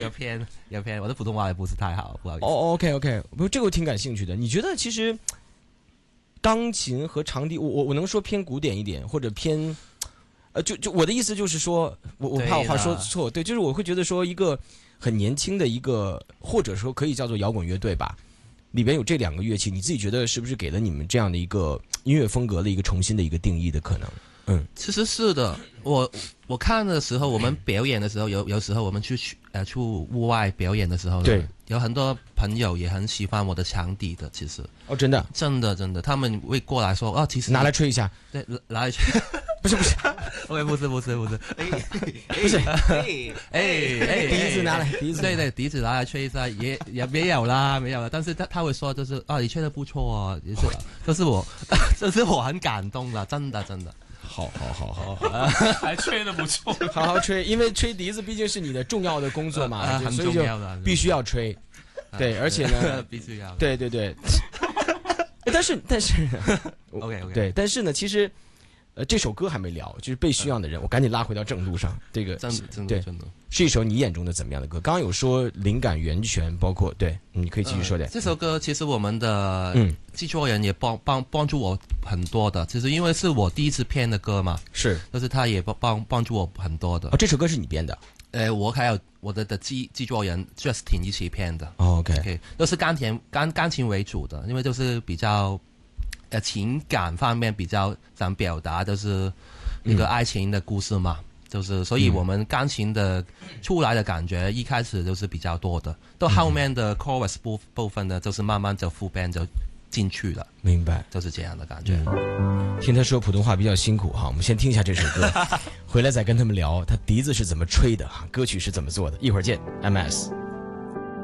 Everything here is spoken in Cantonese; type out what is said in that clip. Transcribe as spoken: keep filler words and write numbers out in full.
有偏有偏，我的普通话也不是太好，不好意思。 哦 ，OK OK， 不，这个我挺感兴趣的。你觉得其实钢琴和长笛，我我我能说偏古典一点，或者偏，呃，就就我的意思就是说，我我怕我话说错，对，就是我会觉得说一个很年轻的一个，或者说可以叫做摇滚乐队吧，里边有这两个乐器，你自己觉得是不是给了你们这样的一个音乐风格的一个重新的一个定义的可能？嗯， 其实是的，我我看的时候，我们表演的时候，有有时候我们去去呃去户外表演的时候， 对， 有很多朋友也很喜欢我的长笛的，其实哦，真的， 真的真的，他们会过来说，哦，其实拿来吹一下， 对，拿来吹， 不是不是 ，OK，不是不是不是， 不是， 哎哎， 笛子拿来，笛子， 对对，笛子拿来吹一下，也也没有啦，没有啦，但是他他会说，就是啊，你吹得不错啊，也是，就是我，就是我很感动了，真的真的。 好好好好好， 还吹得不错， 好好吹，因为吹笛子毕竟是你的重要的工作嘛， 啊、很重要的， 必须要吹。对，而且呢， 必须要。 对对对。但是但是 ，OK OK， 对，但是呢，其实呃这首歌还没聊，就是被需要的人，我赶紧拉回到正路上。这个真真的真的是一首你眼中的怎么样的歌？刚刚有说灵感源泉，包括对，你可以继续说点、呃。 这首歌其实我们的嗯制作人也帮帮帮助我很多的，其实因为是我第一次编的歌嘛， 是， 就是他也帮帮帮助我很多的。 哦，这首歌是你编的？ 呃，我还有我的的制制作人 Justin 一起编的。 哦、OK OK， 都是钢琴钢钢琴为主的，因为就是比较呃情感方面比较想表达，就是一个爱情的故事嘛。嗯，就是所以我们钢琴的出来的感觉一开始就是比较多的，到后面的 chorus 部部分呢，就是慢慢就副 band 就进去了。 明白， 就是这样的感觉。 嗯、听他说普通话比较辛苦哈，我们先听一下这首歌，回来再跟他们聊他笛子是怎么吹的，歌曲是怎么做的。一会儿见 ，M S。